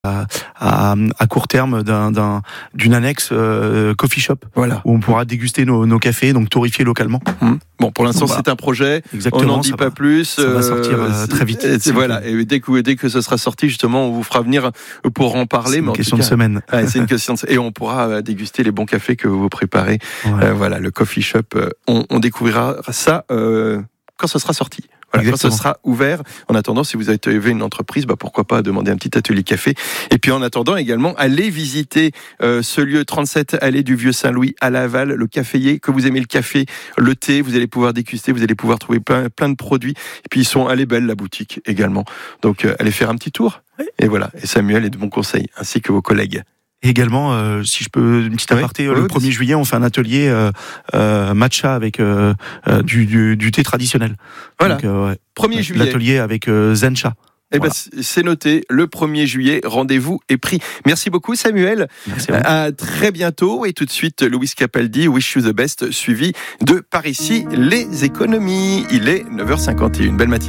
à court terme d'une annexe coffee shop, voilà, où on pourra déguster nos cafés, donc torréfiés localement. Bon, pour l'instant, c'est un projet. Exactement, on n'en dit pas plus. Ça va sortir très vite. Voilà. Et dès que ce sera sorti, justement, on vous fera venir pour en parler. C'est une question de semaine. C'est une question et on pourra déguster les bons cafés que vous préparez. Ouais. Voilà, le coffee shop. On découvrira ça quand ce sera sorti. Voilà, quand ce sera ouvert. En attendant, si vous avez une entreprise, pourquoi pas demander un petit atelier café. Et puis en attendant également, allez visiter ce lieu 37 allée du Vieux Saint-Louis à Laval, le caféier. Que vous aimez le café, le thé, vous allez pouvoir déguster, vous allez pouvoir trouver plein de produits. Et puis elle est belle la boutique également. Donc allez faire un petit tour. Oui. Et voilà. Et Samuel est de bons conseils, ainsi que vos collègues. Et également, si je peux, une petite aparté, le 1er juillet, on fait un atelier matcha avec du thé traditionnel. Voilà. Donc, 1er juillet. L'atelier avec Zencha. Voilà. C'est noté, le 1er juillet, rendez-vous est pris. Merci beaucoup Samuel. Merci à très bientôt. Et tout de suite, Louis Capaldi, Wish You the Best, suivi de Par ici, les économies. Il est 9h51. Belle matinée.